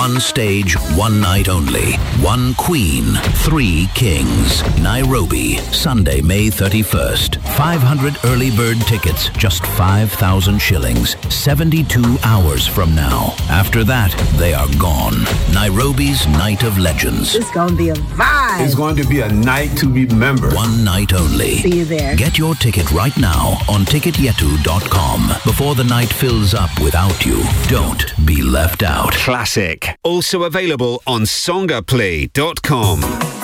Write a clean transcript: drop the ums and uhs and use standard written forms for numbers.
One stage, one night only. One queen, three kings. Nairobi, Sunday, May 31st. 500 early bird tickets, just 5,000 shillings. 72 hours from now. After that, they are gone. Nairobi's Night of Legends. It's going to be a vibe. It's going to be a night to remember. One night only. See you there. Get your ticket right now on ticketyetu.com before the night fills up without you. Don't be left out. Classic. Also available on songaplay.com.